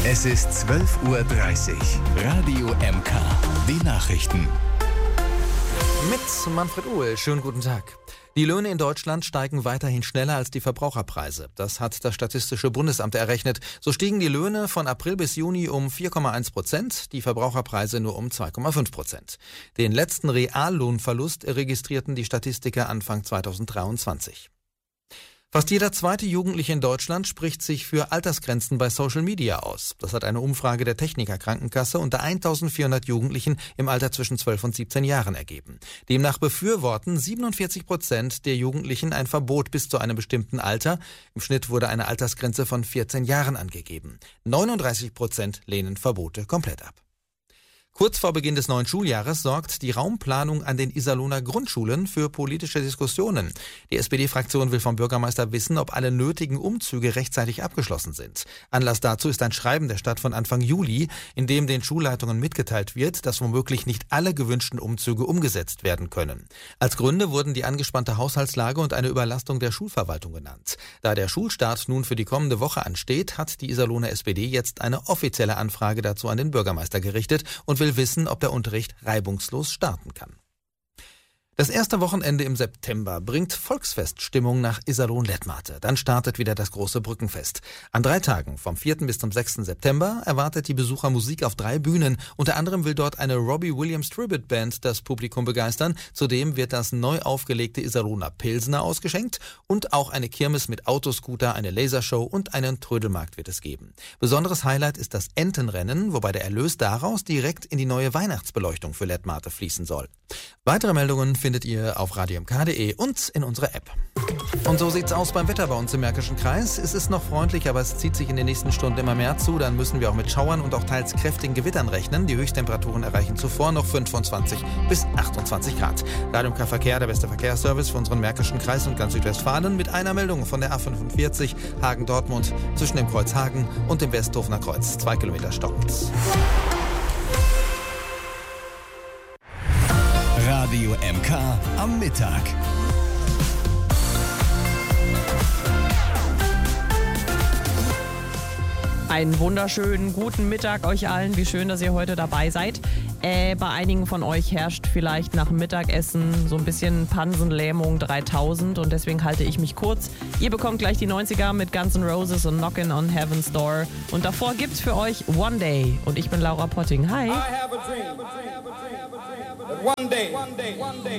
Es ist 12:30 Uhr. Radio MK. Die Nachrichten. Mit Manfred Uhl. Schönen guten Tag. Die Löhne in Deutschland steigen weiterhin schneller als die Verbraucherpreise. Das hat das Statistische Bundesamt errechnet. So stiegen die Löhne von April bis Juni um 4,1%, die Verbraucherpreise nur um 2,5%. Den letzten Reallohnverlust registrierten die Statistiker Anfang 2023. Fast jeder zweite Jugendliche in Deutschland spricht sich für Altersgrenzen bei Social Media aus. Das hat eine Umfrage der Techniker Krankenkasse unter 1400 Jugendlichen im Alter zwischen 12 und 17 Jahren ergeben. Demnach befürworten 47% der Jugendlichen ein Verbot bis zu einem bestimmten Alter. Im Schnitt wurde eine Altersgrenze von 14 Jahren angegeben. 39% lehnen Verbote komplett ab. Kurz vor Beginn des neuen Schuljahres sorgt die Raumplanung an den Iserlohner Grundschulen für politische Diskussionen. Die SPD-Fraktion will vom Bürgermeister wissen, ob alle nötigen Umzüge rechtzeitig abgeschlossen sind. Anlass dazu ist ein Schreiben der Stadt von Anfang Juli, in dem den Schulleitungen mitgeteilt wird, dass womöglich nicht alle gewünschten Umzüge umgesetzt werden können. Als Gründe wurden die angespannte Haushaltslage und eine Überlastung der Schulverwaltung genannt. Da der Schulstart nun für die kommende Woche ansteht, hat die Iserlohner SPD jetzt eine offizielle Anfrage dazu an den Bürgermeister gerichtet und will wissen, ob der Unterricht reibungslos starten kann. Das erste Wochenende im September bringt Volksfeststimmung nach Iserlohn-Lettmate. Dann startet wieder das große Brückenfest. An 3 Tagen, vom 4. bis zum 6. September, erwartet die Besucher Musik auf 3 Bühnen. Unter anderem will dort eine Robbie Williams Tribute Band das Publikum begeistern. Zudem wird das neu aufgelegte Iserlohner Pilsner ausgeschenkt und auch eine Kirmes mit Autoscooter, eine Lasershow und einen Trödelmarkt wird es geben. Besonderes Highlight ist das Entenrennen, wobei der Erlös daraus direkt in die neue Weihnachtsbeleuchtung für Lettmate fließen soll. Weitere Meldungen findet ihr auf radiomk.de und in unserer App. Und so sieht's aus beim Wetter bei uns im Märkischen Kreis. Es ist noch freundlich, aber es zieht sich in den nächsten Stunden immer mehr zu. Dann müssen wir auch mit Schauern und auch teils kräftigen Gewittern rechnen. Die Höchsttemperaturen erreichen zuvor noch 25 bis 28 Grad. Radio MK Verkehr, der beste Verkehrsservice für unseren Märkischen Kreis und ganz Südwestfalen mit einer Meldung von der A45 Hagen-Dortmund zwischen dem Kreuz Hagen und dem Westhofener Kreuz. 2 Kilometer stockend. Radio MK am Mittag. Einen wunderschönen guten Mittag euch allen. Wie schön, dass ihr heute dabei seid. Bei einigen von euch herrscht vielleicht nach dem Mittagessen so ein bisschen Pansenlähmung 3000 und deswegen halte ich mich kurz. Ihr bekommt gleich die 90er mit Guns N' Roses und Knockin' on Heaven's Door. Und davor gibt's für euch One Day. Und ich bin Laura Potting. Hi. I have a dream that one day